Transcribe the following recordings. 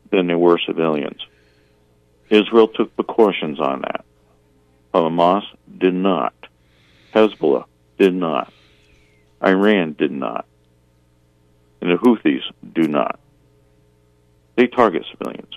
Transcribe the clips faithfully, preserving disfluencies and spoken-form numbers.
than there were civilians. Israel took precautions on that. Hamas did not. Hezbollah did not. Iran did not. And the Houthis do not. They target civilians.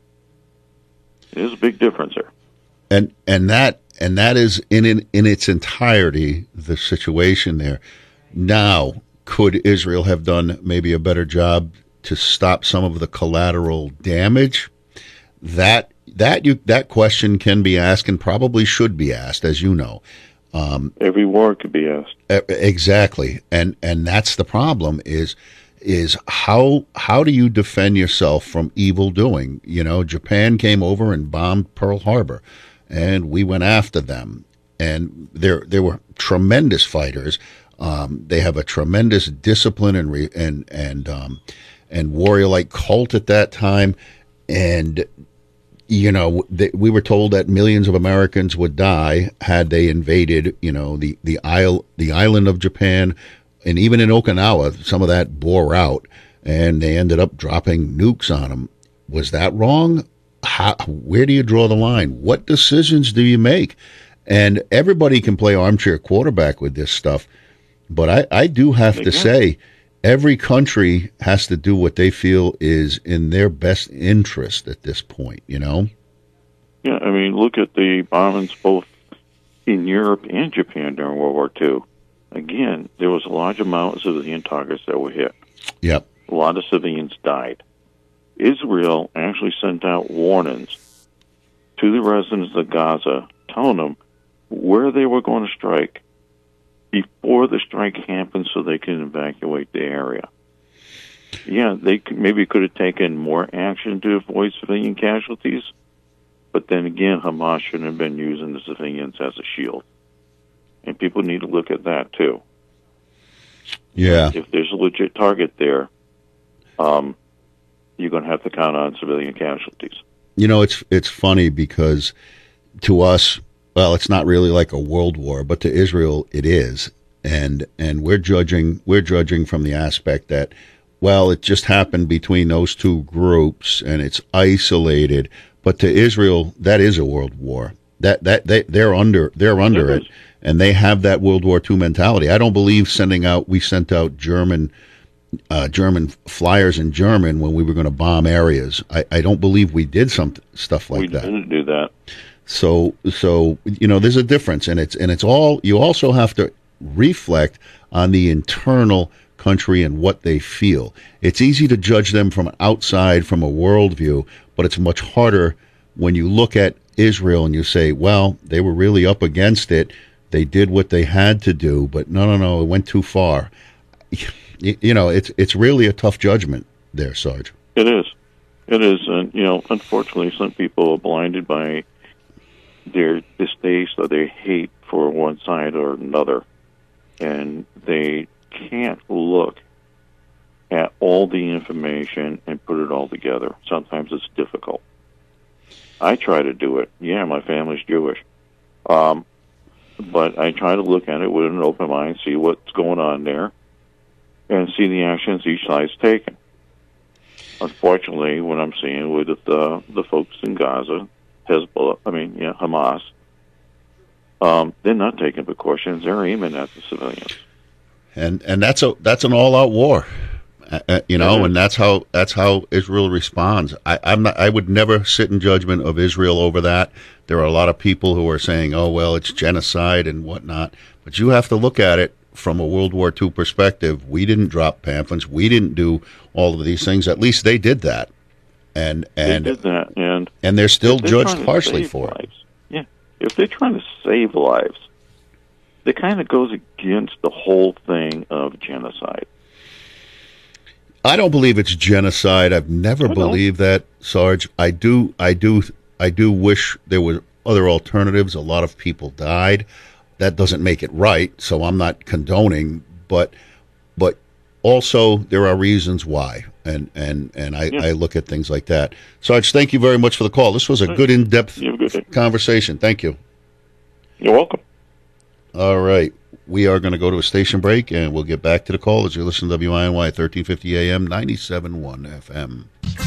There's a big difference there. And and that and that is in in, in its entirety the situation there. Now, could Israel have done maybe a better job to stop some of the collateral damage? That that you that question can be asked and probably should be asked, as you know. Um, Every war could be asked. Exactly, and and that's the problem is is how how do you defend yourself from evil doing? You know, Japan came over and bombed Pearl Harbor, and we went after them, and there there were tremendous fighters. Um, they have a tremendous discipline and re, and and um, and warrior-like cult at that time, and you know they, we were told that millions of Americans would die had they invaded, you know, the the isle the island of Japan, and even in Okinawa, some of that bore out, and they ended up dropping nukes on them. Was that wrong? How, where do you draw the line? What decisions do you make? And everybody can play armchair quarterback with this stuff. But I, I do have to say, every country has to do what they feel is in their best interest at this point, you know? Yeah, I mean, look at the bombings both in Europe and Japan during World War Two. Again, there was a large amount of civilian targets that were hit. Yep. A lot of civilians died. Israel actually sent out warnings to the residents of Gaza, telling them where they were going to strike before the strike happened so they can evacuate the area. Yeah, they maybe could have taken more action to avoid civilian casualties, but then again, Hamas shouldn't have been using the civilians as a shield. And people need to look at that, too. Yeah. If there's a legit target there, um, you're going to have to count on civilian casualties. You know, it's it's funny because to us, well, it's not really like a world war, but to Israel, it is, and and we're judging we're judging from the aspect that, well, it just happened between those two groups and it's isolated. But to Israel, that is a world war. That that they they're under they're under it, and they have that World War Two mentality. I don't believe sending out we sent out German. Uh, German flyers in German when we were going to bomb areas. I, I don't believe we did some stuff like we that. We didn't do that. So, so you know, there's a difference, and it's and it's all. You also have to reflect on the internal country and what they feel. It's easy to judge them from outside, from a worldview, but it's much harder when you look at Israel and you say, well, they were really up against it. They did what they had to do, but no, no, no, it went too far. You know, it's it's really a tough judgment there, Sarge. It is. It is. And, you know, unfortunately, some people are blinded by their distaste or their hate for one side or another. And they can't look at all the information and put it all together. Sometimes it's difficult. I try to do it. Yeah, my family's Jewish. Um, but I try to look at it with an open mind, see what's going on there, and see the actions each side's taken. Unfortunately, what I'm seeing with the the folks in Gaza, Hezbollah, I mean, yeah, Hamas, um, they're not taking precautions. They're aiming at the civilians, and and that's a that's an all out war, uh, you know, and that's how that's how Israel responds. I, I'm not. I would never sit in judgment of Israel over that. There are a lot of people who are saying, "Oh, well, it's genocide and whatnot," but you have to look at it from a World War Two perspective. We didn't drop pamphlets. We didn't do all of these things. At least they did that, and and they did that, and and they're still they're judged harshly for lives. it. Yeah, if they're trying to save lives, it kind of goes against the whole thing of genocide. I don't believe it's genocide. I've never I believed that, Sarge. I do. I do. I do wish there were other alternatives. A lot of people died. That doesn't make it right, so I'm not condoning, but but also there are reasons why, and and, and I, yeah. I look at things like that. Sarge, thank you very much for the call. This was a good in-depth good conversation. Thank you. You're welcome. All right. We are going to go to a station break, and we'll get back to the call as you listen to W I N Y thirteen fifty A M, ninety-seven point one F M.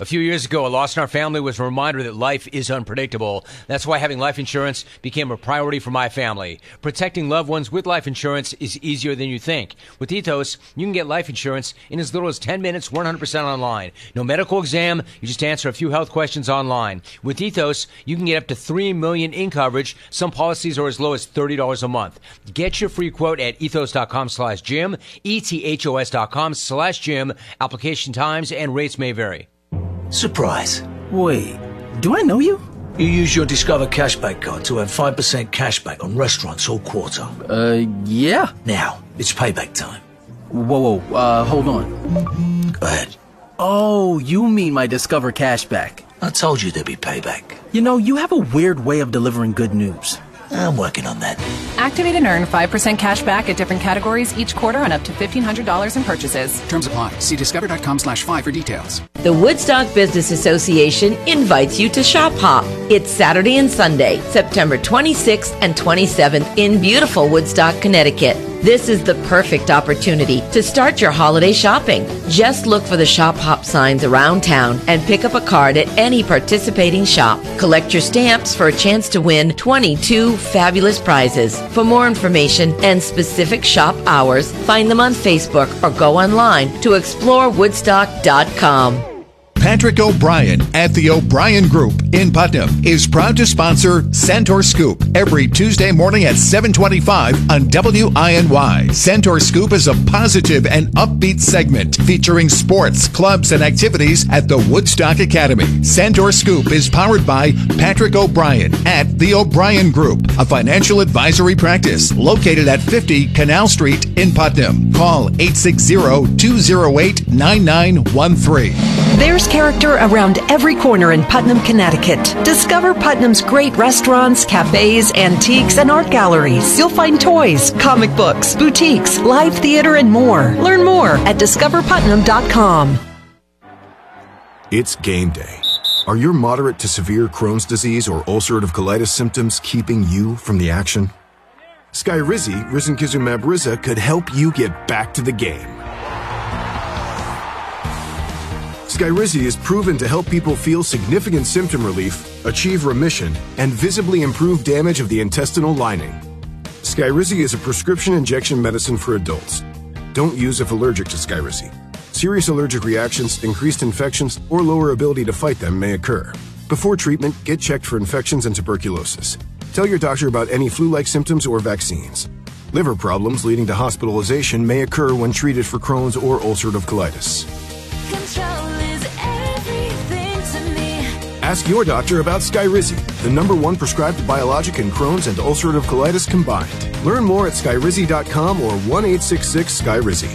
A few years ago, a loss in our family was a reminder that life is unpredictable. That's why having life insurance became a priority for my family. Protecting loved ones with life insurance is easier than you think. With Ethos, you can get life insurance in as little as ten minutes, one hundred percent online. No medical exam, you just answer a few health questions online. With Ethos, you can get up to three million dollars in coverage. Some policies are as low as thirty dollars a month. Get your free quote at ethos.com slash Jim, E-T-H-O-S dot com slash Jim. Application times and rates may vary. Surprise. Wait, do I know you? You use your Discover Cashback card to have five percent cashback on restaurants all quarter. Uh, yeah. Now, it's payback time. Whoa, whoa, uh, hold on. Go ahead. Oh, you mean my Discover Cashback. I told you there'd be payback. You know, you have a weird way of delivering good news. I'm working on that. Activate and earn five percent cash back at different categories each quarter on up to fifteen hundred dollars in purchases. Terms apply. See discover.com slash five for details. The Woodstock Business Association invites you to Shop Hop. It's Saturday and Sunday, September twenty-sixth and twenty-seventh in beautiful Woodstock, Connecticut. This is the perfect opportunity to start your holiday shopping. Just look for the Shop Hop signs around town and pick up a card at any participating shop. Collect your stamps for a chance to win twenty-two fabulous prizes. For more information and specific shop hours, find them on Facebook or go online to explore woodstock dot com. Patrick O'Brien at the O'Brien Group in Putnam is proud to sponsor Centaur Scoop every Tuesday morning at seven twenty-five on W I N Y. Centaur Scoop is a positive and upbeat segment featuring sports, clubs, and activities at the Woodstock Academy. Centaur Scoop is powered by Patrick O'Brien at the O'Brien Group, a financial advisory practice located at fifty Canal Street in Putnam. Call eight six zero, two zero eight, nine nine one three. There's character around every corner in Putnam, Connecticut. Discover Putnam's great restaurants, cafes, antiques, and art galleries. You'll find toys, comic books, boutiques, live theater, and more. Learn more at discover putnam dot com. It's game day. Are your moderate to severe Crohn's disease or ulcerative colitis symptoms keeping you from the action? Skyrizi, risankizumab Riza, could help you get back to the game. Skyrizi is proven to help people feel significant symptom relief, achieve remission, and visibly improve damage of the intestinal lining. Skyrizi is a prescription injection medicine for adults. Don't use if allergic to Skyrizi. Serious allergic reactions, increased infections, or lower ability to fight them may occur. Before treatment, get checked for infections and tuberculosis. Tell your doctor about any flu-like symptoms or vaccines. Liver problems leading to hospitalization may occur when treated for Crohn's or ulcerative colitis. Ask your doctor about Skyrizi, the number one prescribed biologic in Crohn's and ulcerative colitis combined. Learn more at skyrizi dot com or one eight six six Skyrizi.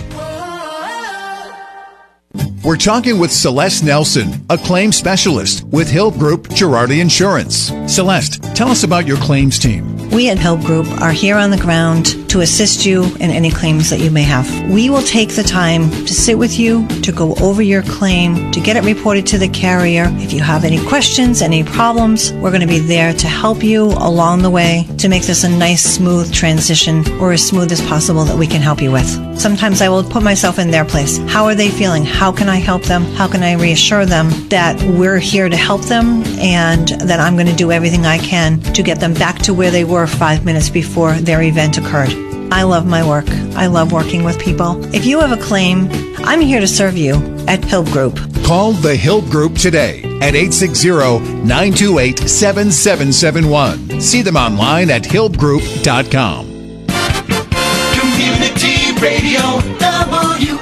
We're talking with Celeste Nelson, a claims specialist with Hill Group Girardi Insurance. Celeste, tell us about your claims team. We at Hill Group are here on the ground to assist you in any claims that you may have. We will take the time to sit with you, to go over your claim, to get it reported to the carrier. If you have any questions, any problems, we're going to be there to help you along the way to make this a nice, smooth transition, or as smooth as possible that we can help you with. Sometimes I will put myself in their place. How are they feeling? How can I help them? How can I reassure them that we're here to help them and that I'm going to do everything I can to get them back to where they were five minutes before their event occurred. I love my work. I love working with people. If you have a claim, I'm here to serve you at Hill Group. Call the Hill Group today at eight six zero, nine two eight, seven seven seven one. See them online at hill group dot com. Community Radio, W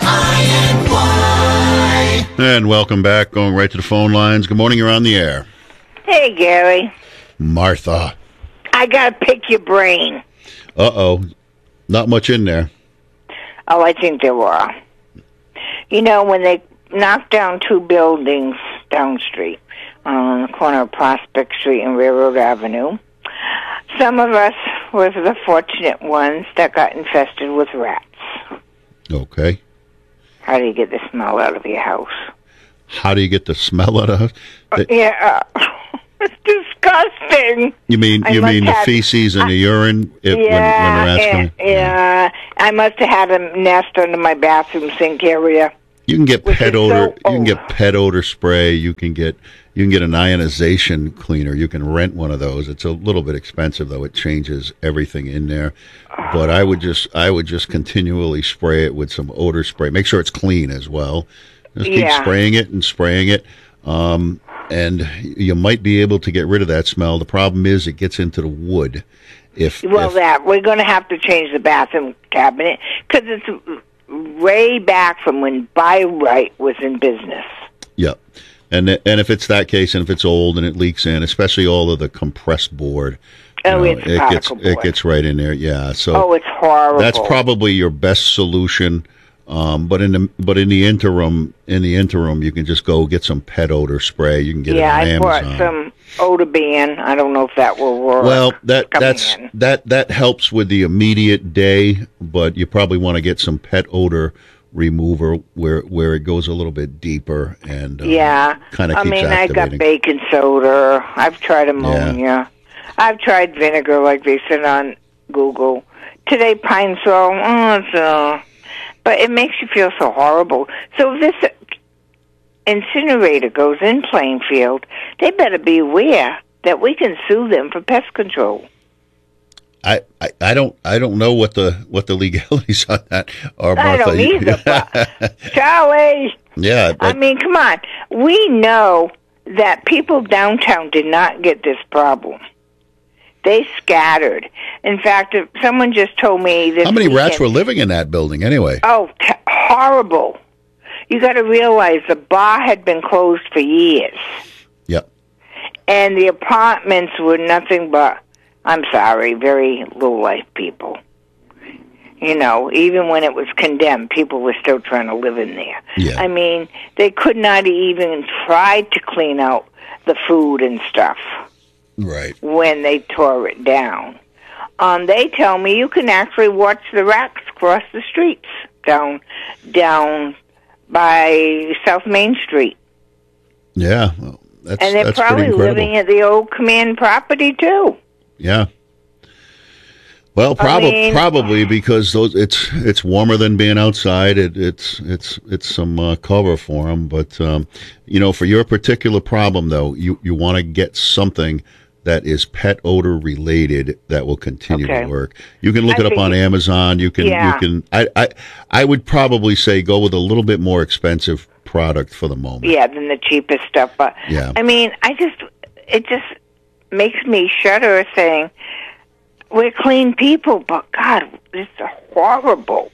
I N Y. And welcome back. Going right to the phone lines. Good morning. You're on the air. Hey, Gary. Martha. I got to pick your brain. Uh-oh. Not much in there. Oh, I think there were. You know, when they knocked down two buildings down the street, on the corner of Prospect Street and Railroad Avenue, some of us were the fortunate ones that got infested with rats. Okay. How do you get the smell out of your house? How do you get the smell out of the house? Uh, yeah, uh, it's disgusting. You mean I you mean the have, feces and I, the urine if, yeah, when, when the rats and, come in? Yeah, I must have had a nest under my bathroom sink area. You can get which pet is odor. so You can old. get pet odor spray. You can get you can get an ionization cleaner. You can rent one of those. It's a little bit expensive though. It changes everything in there. But I would just I would just continually spray it with some odor spray. Make sure it's clean as well. Just keep Yeah. spraying it and spraying it. Um, and you might be able to get rid of that smell. The problem is it gets into the wood. If Well, if, that we're going to have to change the bathroom cabinet because it's way back from when By-Rite was in business. yeah, and and if it's that case, and if it's old and it leaks in, especially all of the compressed board, you Oh, know, it's it gets particle it board. gets right in there. Yeah, so Oh, it's horrible. that's probably your best solution. Um, but in the but in the interim, in the interim, you can just go get some pet odor spray. You can get yeah, it on I Amazon. bought some Odoban. I don't know if that will work. Well, that coming that's in. that that helps with the immediate day, but you probably want to get some pet odor remover where where it goes a little bit deeper and uh, Yeah. kind of I keeps mean, I got activating. baking soda. I've tried ammonia. I've tried vinegar, like they said on Google. Today, pine sol. Oh, it's, uh, but it makes you feel so horrible. So if this incinerator goes in Plainfield, they better be aware that we can sue them for pest control. I, I, I don't I don't know what the what the legalities on that are, I Martha. don't either, but Charlie. yeah, I but, mean, come on. We know that people downtown did not get this problem. They scattered. In fact, if someone just told me this how many rats weekend- were living in that building anyway? Oh, t- horrible. You got to realize the bar had been closed for years. Yep. And the apartments were nothing but, I'm sorry, very low-life people. You know, even when it was condemned, people were still trying to live in there. Yeah. I mean, they could not even try to clean out the food and stuff Right. when they tore it down. Um, they tell me you can actually watch the rats cross the streets down down by South Main Street. Yeah. Well, that's And they're that's probably pretty incredible. living at the old command property, too. Yeah. Well, I probably mean- probably because those it's it's warmer than being outside. It, it's it's it's some uh, cover for them. But um, you know, for your particular problem, though, you you want to get something that is pet odor related that will continue Okay. to work. You can look I it up on think- Amazon. You can Yeah. you can. I, I I would probably say go with a little bit more expensive product for the moment. Yeah, than the cheapest stuff. But Yeah. I mean, I just it just makes me shudder saying we're clean people, but God, it's horrible.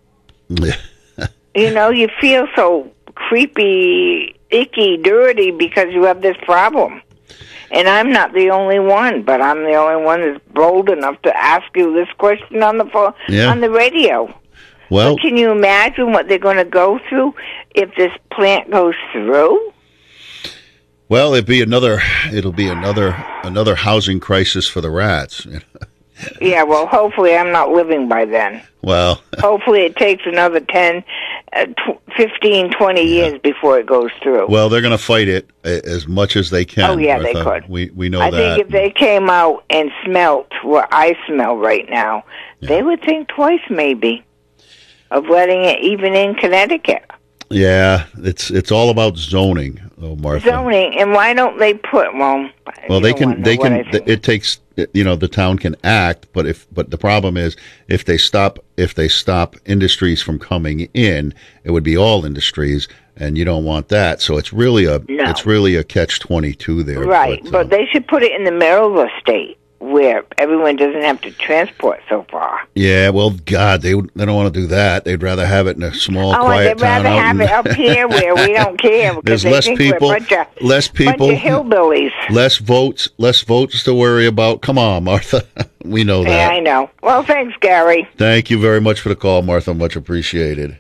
You know, you feel so creepy, icky, dirty because you have this problem. And I'm not the only one, but I'm the only one that's bold enough to ask you this question on the phone, Yeah. on the radio. Well, But can you imagine what they're going to go through if this plant goes through? well, it'd be another. It'll be another another housing crisis for the rats. Yeah, well, hopefully I'm not living by then. Well, Hopefully it takes another ten, uh, tw- fifteen, twenty years before it goes through. well, they're going to fight it a- as much as they can. Oh, yeah, they Martha. could. We we know I that. think if they came out and smelt what I smell right now, they would think twice maybe of letting it even in Connecticut. Yeah, it's it's all about zoning, though, Martha. Zoning, and why don't they put, well... Well, you they don't can. wanna They know what I can. think. It takes. You know, the town can act, but if but the problem is if they stop if they stop industries from coming in, it would be all industries, and you don't want that. So it's really a No. it's really a catch twenty two there. Right, but, uh, but they should put it in the middle of the state where everyone doesn't have to transport so far. Yeah, well, God, they would- they don't want to do that. They'd rather have it in a small, Oh, and quiet they'd rather town out have in- it up here where we don't care because There's they less think people, we're a bunch of, less people, bunch of hillbillies. less votes, less votes to worry about. Come on, Martha, we know that. Yeah, I know. Well, thanks, Gary. Thank you very much for the call, Martha. Much appreciated.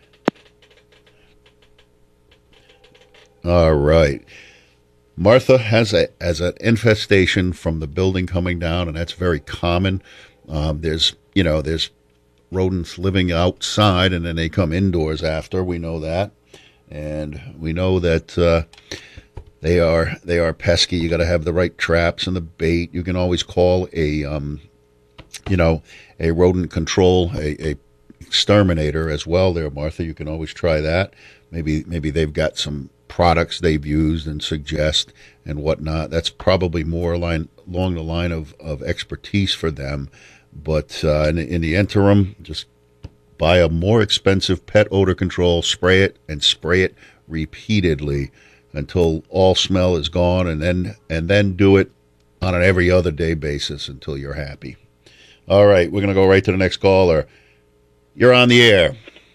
All right. Martha has a as an infestation from the building coming down, and that's very common. Um, there's you know there's rodents living outside, and then they come indoors after. We know that, and we know that uh, they are they are pesky. You got to have the right traps and the bait. You can always call a um, you know a rodent control a, a exterminator as well. There, Martha. You can always try that. maybe maybe they've got some products they've used and suggest and whatnot. That's probably more line, along the line of, of expertise for them. But uh, in, in the interim, just buy a more expensive pet odor control, spray it, and spray it repeatedly until all smell is gone, and then and then do it on an every other day basis until you're happy. All right, we're going to go right to the next caller. You're on the air.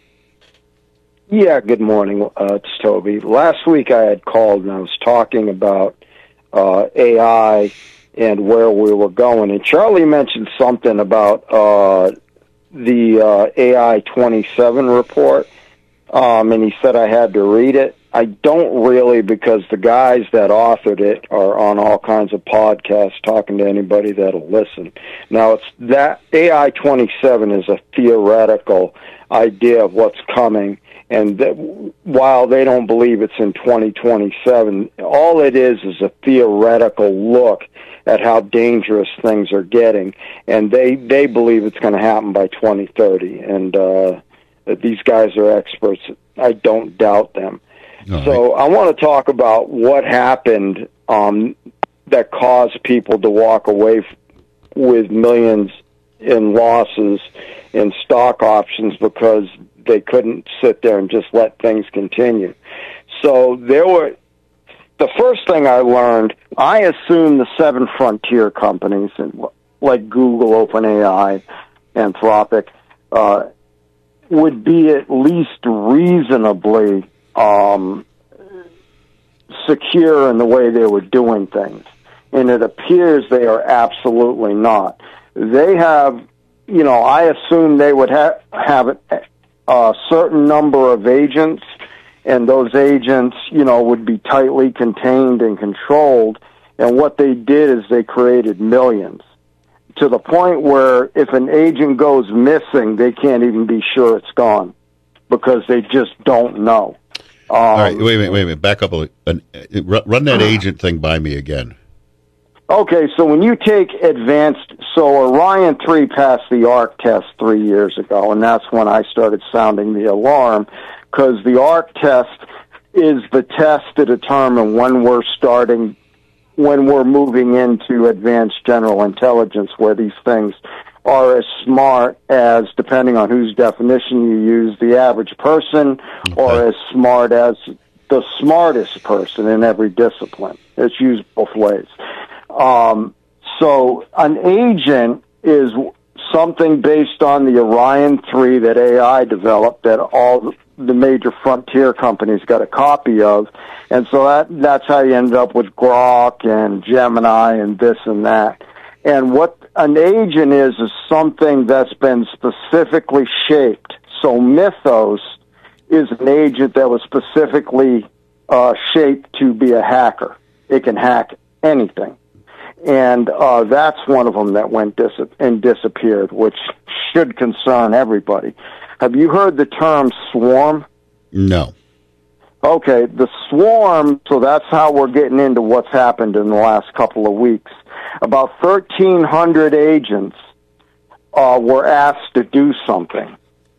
Yeah, good morning. Uh, it's Toby. Last week I had called and I was talking about uh, A I and where we were going. And Charlie mentioned something about uh, the uh, A I twenty-seven report, um, and he said I had to read it. I don't really, because the guys that authored it are on all kinds of podcasts talking to anybody that'll listen. Now, it's that A I twenty-seven is a theoretical idea of what's coming, and that while they don't believe it's in twenty twenty-seven, all it is is a theoretical look at how dangerous things are getting, and they, they believe it's going to happen by twenty thirty, and uh, these guys are experts. I don't doubt them. All so right. I want to talk about what happened um, that caused people to walk away f- with millions in losses in stock options because they couldn't sit there and just let things continue. So there were, the first thing I learned, I assumed the seven frontier companies, like Google, OpenAI, Anthropic, uh, would be at least reasonably um, secure in the way they were doing things. And it appears they are absolutely not. They have, you know, I assume they would ha- have a, a certain number of agents, and those agents, you know, would be tightly contained and controlled. And what they did is they created millions, to the point where if an agent goes missing, they can't even be sure it's gone because they just don't know. Um, All right, wait a minute, wait a minute. Back up a little. An, uh, run that agent thing by me again. Okay, so when you take advanced, so Orion three passed the ARC test three years ago, and that's when I started sounding the alarm, because the ARC test is the test to determine when we're starting, when we're moving into advanced general intelligence, where these things are as smart as, depending on whose definition you use, the average person, okay, or as smart as the smartest person in every discipline. It's used both ways. Um, so an agent is something based on the Orion three that A I developed that all the major frontier companies got a copy of. And so that that's how you end up with Grok and Gemini and this and that. And what an agent is, is something that's been specifically shaped. So Mythos is an agent that was specifically uh, shaped to be a hacker. It can hack anything. And uh, that's one of them that went dis- and disappeared, which should concern everybody. Have you heard the term swarm? No. Okay, the swarm, so that's how we're getting into what's happened in the last couple of weeks. About thirteen hundred agents uh, were asked to do something,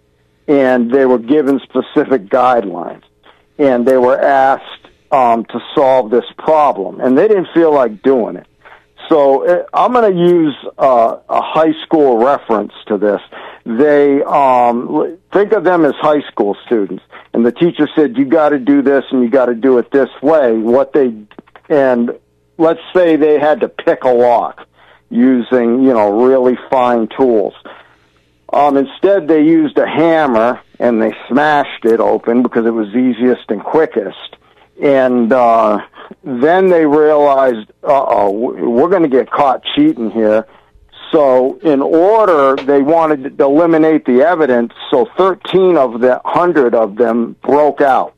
and they were given specific guidelines, and they were asked um, to solve this problem, and they didn't feel like doing it. So uh, I'm going to use uh, a high school reference to this. They um, think of them as high school students, and the teacher said, "You got to do this, and you got to do it this way." What they and let's say they had to pick a lock using, you know, really fine tools. Um, instead, they used a hammer and they smashed it open because it was easiest and quickest. And uh, then they realized, uh-oh, we're going to get caught cheating here. So in order, they wanted to eliminate the evidence, so thirteen of the one hundred of them broke out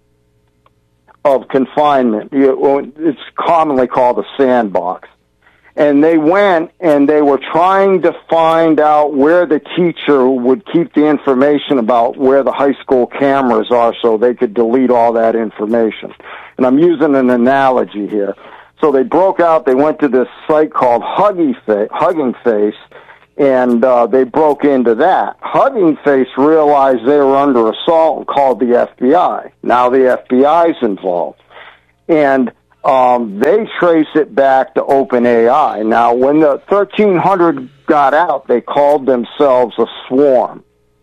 of confinement. It's commonly called a sandbox. And they went and they were trying to find out where the teacher would keep the information about where the high school cameras are so they could delete all that information. And I'm using an analogy here. So they broke out, they went to this site called Hugging Face, and uh, they broke into that. Hugging Face realized they were under assault and called the F B I. Now the F B I's involved. And um, they trace it back to OpenAI. Now, when the thirteen hundred got out, they called themselves a swarm.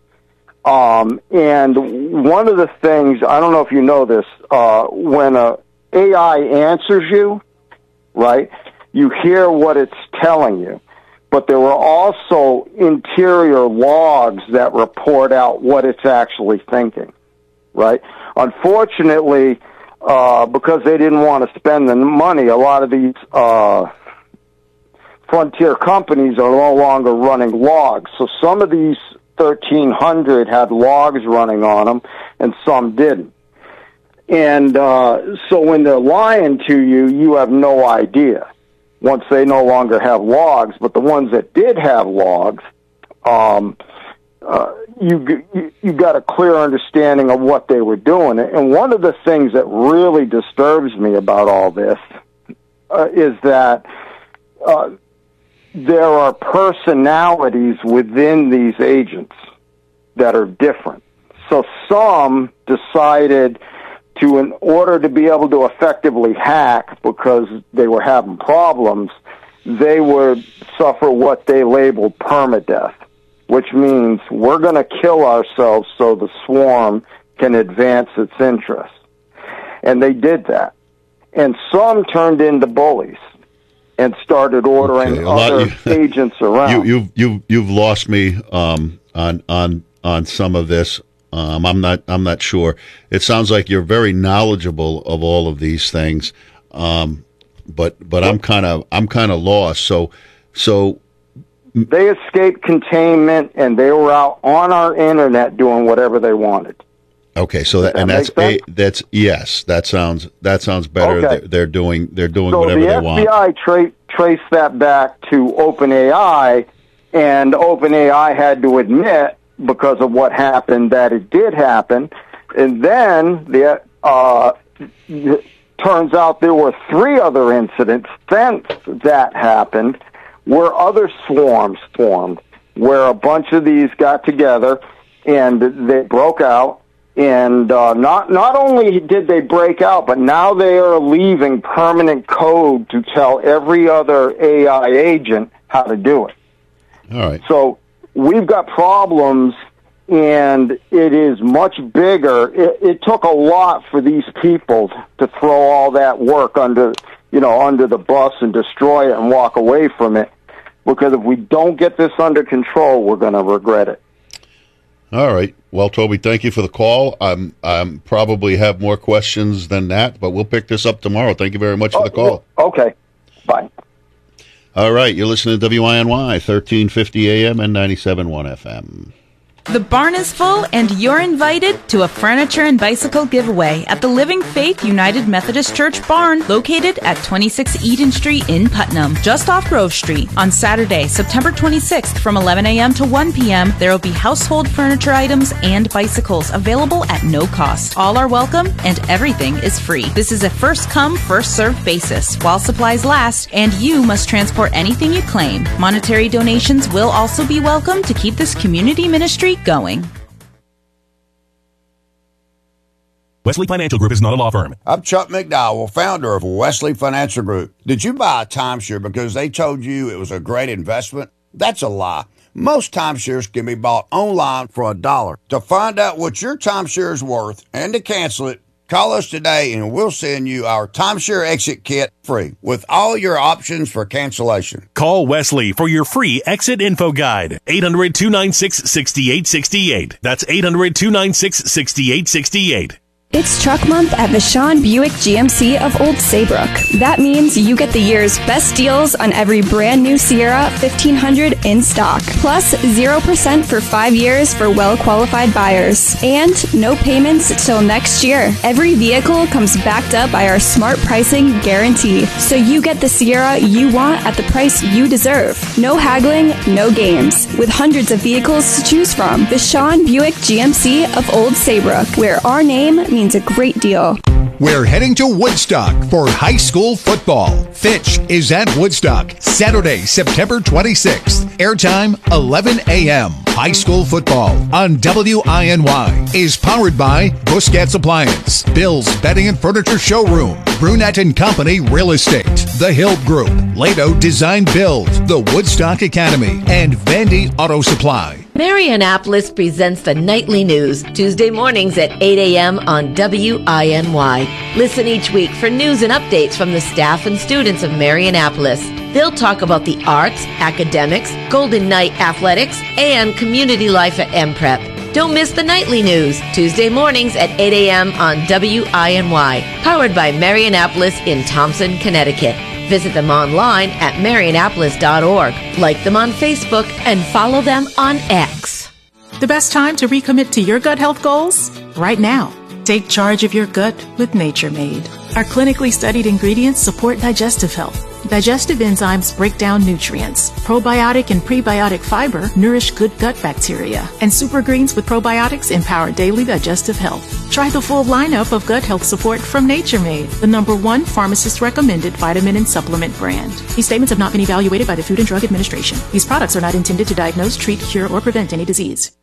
Um, and one of the things, I don't know if you know this, uh, when a A I answers you, right, you hear what it's telling you. But there were also interior logs that report out what it's actually thinking, right? Unfortunately, uh, because they didn't want to spend the money, a lot of these uh, frontier companies are no longer running logs. So some of these thirteen hundred had logs running on them, and some didn't. And uh, so when they're lying to you, you have no idea once they no longer have logs. But the ones that did have logs, um, uh, you, you you got a clear understanding of what they were doing. And one of the things that really disturbs me about all this uh, is that uh, there are personalities within these agents that are different. So some decided to, in order to be able to effectively hack because they were having problems, they would suffer what they labeled permadeath, which means we're going to kill ourselves so the swarm can advance its interests. And they did that. And some turned into bullies and started ordering okay, other you, agents around. You, you've you've you've lost me um, on on on some of this. Um, I'm not I'm not sure. It sounds like you're very knowledgeable of all of these things, um, but but I'm kind of I'm kind of lost. So so they escaped containment and they were out on our internet doing whatever they wanted. Okay, so that, that and that's a, sense? that's yes, that sounds that sounds better. Okay. They're, they're doing they're doing so whatever the they F B I want. F B I tra- traced that back to OpenAI, and OpenAI had to admit because of what happened that it did happen, and then the uh, it turns out there were three other incidents since that happened where other swarms formed, where a bunch of these got together and they broke out. And uh, not not only did they break out, but now they are leaving permanent code to tell every other A I agent how to do it. All right. So we've got problems, and it is much bigger. It, it took a lot for these people to throw all that work under, you know, under the bus and destroy it and walk away from it. Because if we don't get this under control, we're going to regret it. All right. Well, Toby, thank you for the call. I'm I'm probably have more questions than that, but we'll pick this up tomorrow. Thank you very much for the call. Okay. Bye. All right. You're listening to W I N Y, thirteen fifty A M and ninety-seven point one F M. The barn is full, and you're invited to a furniture and bicycle giveaway at the Living Faith United Methodist Church barn, located at twenty-six Eden Street in Putnam, just off Grove Street. On Saturday, September twenty-sixth, from eleven a.m. to one p.m., there will be household furniture items and bicycles available at no cost. All are welcome, and everything is free. This is a first-come, first-served basis while supplies last, and you must transport anything you claim. Monetary donations will also be welcome to keep this community ministry going. Wesley Financial Group is not a law firm. I'm Chuck McDowell, founder of Wesley Financial Group. Did you buy a timeshare because they told you it was a great investment? That's a lie. Most timeshares can be bought online for a dollar. To find out what your timeshare is worth and to cancel it, call us today and we'll send you our timeshare exit kit free with all your options for cancellation. Call Wesley for your free exit info guide. eight hundred, two nine six, six eight six eight. That's eight hundred, two nine six, six eight six eight. It's Truck Month at Vashon Buick G M C of Old Saybrook. That means you get the year's best deals on every brand new Sierra fifteen hundred in stock. Plus zero percent for five years for well-qualified buyers. And no payments till next year. Every vehicle comes backed up by our smart pricing guarantee. So you get the Sierra you want at the price you deserve. No haggling, no games. With hundreds of vehicles to choose from. Vashon Buick G M C of Old Saybrook, where our name means a great deal. We're heading to Woodstock for high school football. Fitch is at Woodstock Saturday, September twenty-sixth. Airtime eleven a.m. High school football on W I N Y is powered by Busquets Appliance, Bill's Bedding and Furniture Showroom, Brunette and Company Real Estate, The Hill Group, Lado Design Build, the Woodstock Academy, and Vandy Auto Supply. Marianapolis presents the Nightly News, Tuesday mornings at eight a.m. on W I N Y. Listen each week for news and updates from the staff and students of Marianapolis. They'll talk about the arts, academics, Golden Knight athletics, and community life at M Prep. Don't miss the Nightly News, Tuesday mornings at eight a.m. on W I N Y, powered by Marianapolis in Thompson, Connecticut. Visit them online at marianapolis dot org. Like them on Facebook and follow them on X. The best time to recommit to your gut health goals? Right now. Take charge of your gut with Nature Made. Our clinically studied ingredients support digestive health. Digestive enzymes break down nutrients. Probiotic and prebiotic fiber nourish good gut bacteria. And super greens with probiotics empower daily digestive health. Try the full lineup of gut health support from Nature Made, the number one pharmacist-recommended vitamin and supplement brand. These statements have not been evaluated by the Food and Drug Administration. These products are not intended to diagnose, treat, cure, or prevent any disease.